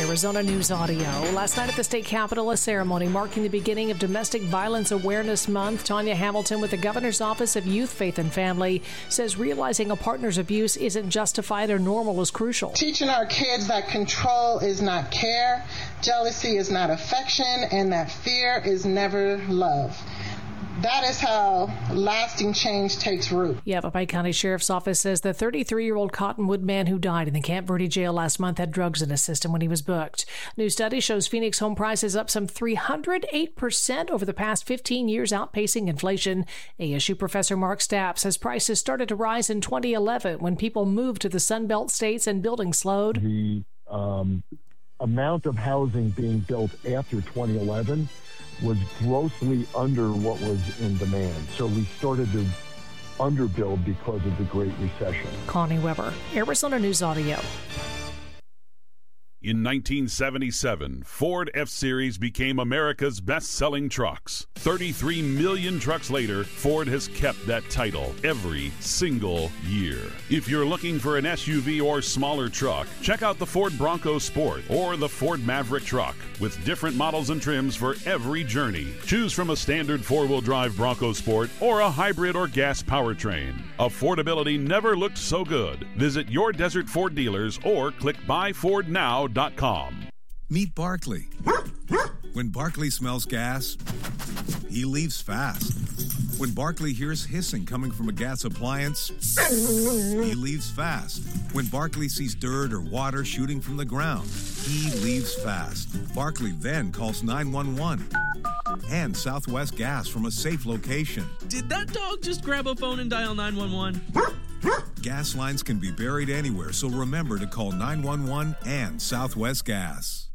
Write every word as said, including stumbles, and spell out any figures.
Arizona News Audio. Last night at the state capitol, a ceremony marking the beginning of Domestic Violence Awareness Month. Tanya Hamilton with the Governor's Office of Youth, Faith and Family says realizing a partner's abuse isn't justified or normal is crucial. Teaching our kids that control is not care, jealousy is not affection, and that fear is never love. That is how lasting change takes root. Yavapai County Sheriff's Office says the thirty-three-year-old Cottonwood man who died in the Camp Verde jail last month had drugs in his system when he was booked. New study shows Phoenix home prices up some three hundred eight percent over the past fifteen years, outpacing inflation. A S U professor Mark Stapp says prices started to rise in twenty eleven when people moved to the Sun Belt states and building slowed. The um, amount of housing being built after twenty eleven was grossly under what was in demand. So we started to underbuild because of the Great Recession. Connie Weber, Arizona News Audio. In nineteen seventy-seven, Ford F-Series became America's best-selling trucks. thirty-three million trucks later, Ford has kept that title every single year. If you're looking for an S U V or smaller truck, check out the Ford Bronco Sport or the Ford Maverick truck with different models and trims for every journey. Choose from a standard four-wheel drive Bronco Sport or a hybrid or gas powertrain. Affordability never looked so good. Visit your Desert Ford dealers or click buy ford now dot com. Meet Barkley. When Barkley smells gas, he leaves fast. When Barkley hears hissing coming from a gas appliance, he leaves fast. When Barkley sees dirt or water shooting from the ground, he leaves fast. Barkley then calls nine one one and Southwest Gas from a safe location. Did that dog just grab a phone and dial nine one one? Gas lines can be buried anywhere, so remember to call nine one one and Southwest Gas.